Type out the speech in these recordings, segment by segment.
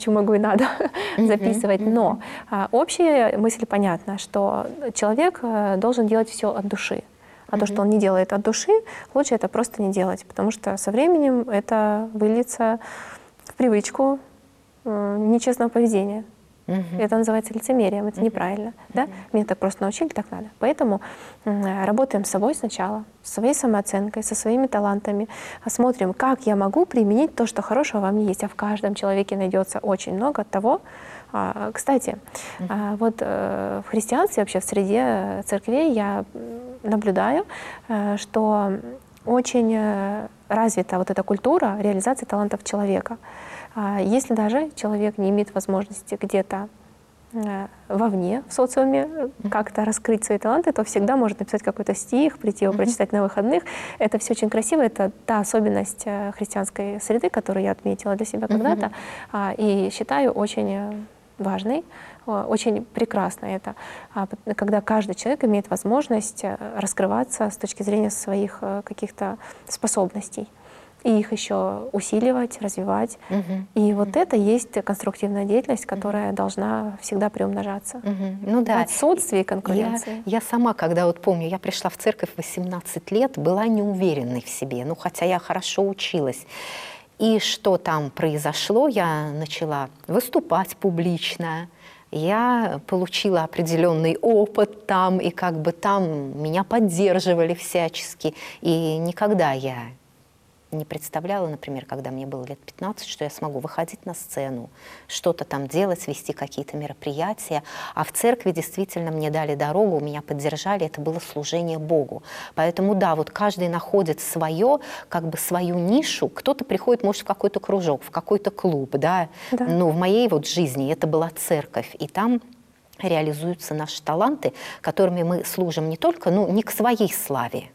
хочу, могу и надо записывать. Но общая мысль понятна, что человек должен делать все от души. А то, что он не делает от души, лучше это просто не делать, потому что со временем это выльется в привычку нечестного поведения. Это называется лицемерием, это неправильно. Да? Меня так просто научили, так надо. Поэтому работаем с собой сначала, с своей самооценкой, со своими талантами, смотрим, как я могу применить то, что хорошего во мне есть. А в каждом человеке найдется очень много того. Кстати, вот в христианстве, вообще в среде церквей я наблюдаю, что очень развита вот эта культура реализации талантов человека. Если даже человек не имеет возможности где-то вовне, в социуме, как-то раскрыть свои таланты, то всегда может написать какой-то стих, прийти его прочитать на выходных. Это все очень красиво, это та особенность христианской среды, которую я отметила для себя когда-то, и считаю очень важной, очень прекрасно это, когда каждый человек имеет возможность раскрываться с точки зрения своих каких-то способностей. И их еще усиливать, развивать. И вот это есть конструктивная деятельность, которая должна всегда приумножаться. Ну, да. В отсутствии конкуренции. Я сама, когда вот помню, я пришла в церковь в 18 лет, была неуверенной в себе, ну, хотя я хорошо училась. И что там произошло? Я начала выступать публично, я получила определенный опыт там, и как бы там меня поддерживали всячески. И никогда я не представляла, например, когда мне было лет 15, что я смогу выходить на сцену, что-то там делать, вести какие-то мероприятия. А в церкви действительно мне дали дорогу, меня поддержали, это было служение Богу. Поэтому да, вот каждый находит свое, как бы свою нишу. Кто-то приходит, может, в какой-то кружок, в какой-то клуб, да. Но в моей вот жизни это была церковь, и там реализуются наши таланты, которыми мы служим не только, ну, не к своей славе,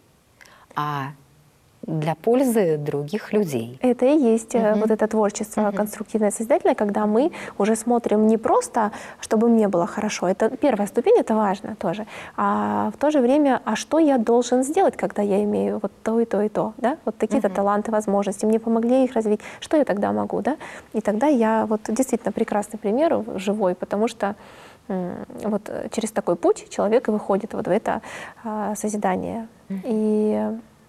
а для пользы других людей. Это и есть вот это творчество конструктивное, созидательное, когда мы уже смотрим не просто, чтобы мне было хорошо, это первая ступень, это важно тоже, а в то же время, а что я должен сделать, когда я имею вот то и то и то, да? Вот такие-то таланты, возможности, мне помогли их развить, что я тогда могу, да? И тогда я вот действительно прекрасный пример живой, потому что вот через такой путь человек и выходит вот в это созидание. И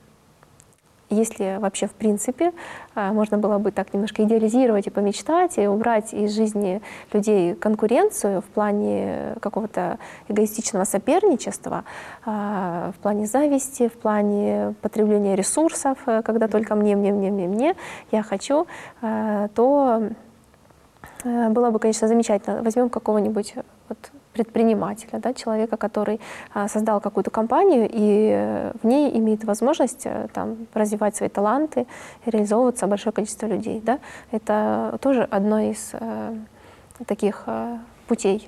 если вообще, в принципе, можно было бы так немножко идеализировать и помечтать, и убрать из жизни людей конкуренцию в плане какого-то эгоистичного соперничества, в плане зависти, в плане потребления ресурсов, когда только мне, я хочу, то было бы, конечно, замечательно. Возьмем какого-нибудь вот предпринимателя, да, человека, который создал какую-то компанию и в ней имеет возможность там, развивать свои таланты, реализовываться большое количество людей. Да? Это тоже одно из таких путей.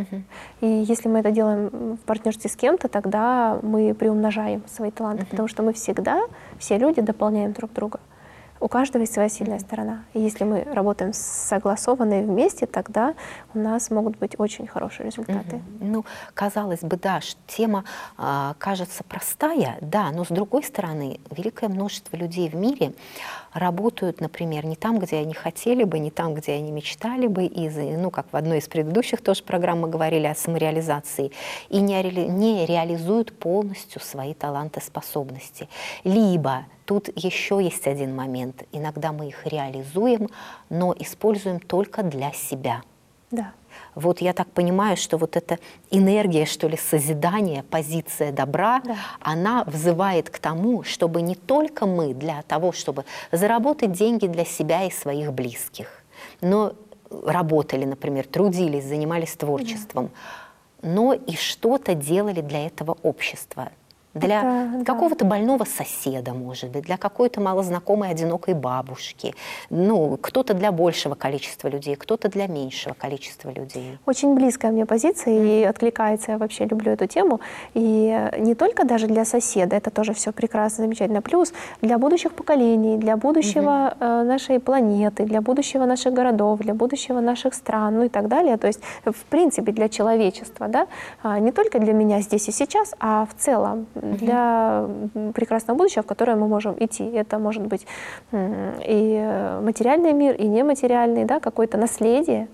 И если мы это делаем в партнерстве с кем-то, тогда мы приумножаем свои таланты, потому что мы всегда, все люди, дополняем друг друга. У каждого есть своя сильная сторона. И если мы работаем согласованно и вместе, тогда у нас могут быть очень хорошие результаты. Ну, казалось бы, да, тема кажется простая, да, но с другой стороны, великое множество людей в мире работают, например, не там, где они хотели бы, не там, где они мечтали бы, ну, как в одной из предыдущих тоже программ мы говорили о самореализации, и не реализуют полностью свои таланты, способности. Либо тут еще есть один момент. Иногда мы их реализуем, но используем только для себя. Да. Вот я так понимаю, что вот эта энергия, что ли, созидания, позиция добра, она взывает к тому, чтобы не только мы для того, чтобы заработать деньги для себя и своих близких, но работали, например, трудились, занимались творчеством, но и что-то делали для этого общества. Для какого-то больного соседа, может быть, для какой-то малознакомой одинокой бабушки. Ну, кто-то для большего количества людей, кто-то для меньшего количества людей. Очень близкая мне позиция и откликается, я вообще люблю эту тему. И не только даже для соседа, это тоже все прекрасно, замечательно. Плюс для будущих поколений, для будущего нашей планеты, для будущего наших городов, для будущего наших стран, ну и так далее. То есть, в принципе, для человечества, да? Не только для меня здесь и сейчас, а в целом для прекрасного будущего, в которое мы можем идти. Это может быть и материальный мир, и нематериальный, да, какое-то наследие.